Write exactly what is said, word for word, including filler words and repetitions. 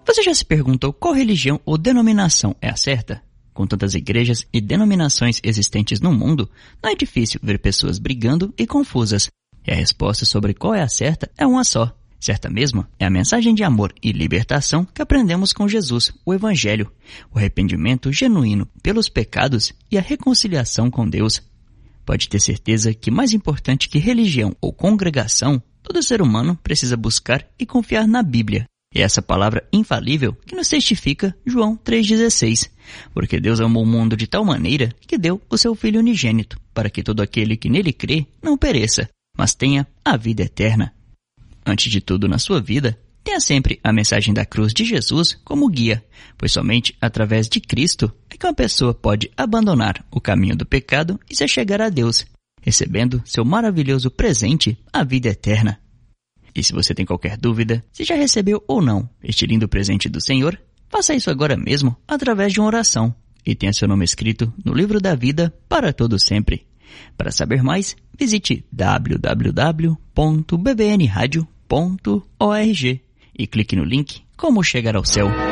Você já se perguntou qual religião ou denominação é a certa? Com tantas igrejas e denominações existentes no mundo, não é difícil ver pessoas brigando e confusas. E a resposta sobre qual é a certa é uma só. Certa mesmo é a mensagem de amor e libertação que aprendemos com Jesus, o Evangelho, o arrependimento genuíno pelos pecados e a reconciliação com Deus. Pode ter certeza que mais importante que religião ou congregação, todo ser humano precisa buscar e confiar na Bíblia. E essa palavra infalível que nos testifica João três dezesseis. Porque Deus amou o mundo de tal maneira que deu o seu Filho unigênito, para que todo aquele que nele crê não pereça, mas tenha a vida eterna. Antes de tudo na sua vida, tenha sempre a mensagem da cruz de Jesus como guia, pois somente através de Cristo é que uma pessoa pode abandonar o caminho do pecado e se achegar a Deus, recebendo seu maravilhoso presente, a vida eterna. E se você tem qualquer dúvida, se já recebeu ou não este lindo presente do Senhor, faça isso agora mesmo através de uma oração e tenha seu nome escrito no livro da vida para todo sempre. Para saber mais, visite w w w ponto b b n radio ponto org e clique no link Como Chegar ao Céu.